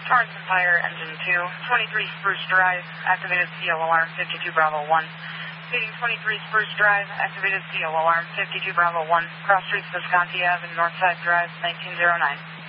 Torrance Empire, engine 2, 23 Spruce Drive, activated CO alarm 52 Bravo 1. Speeding 23 Spruce Drive, activated CO alarm 52 Bravo 1, cross streets Visconti Ave and Northside Drive, 1909.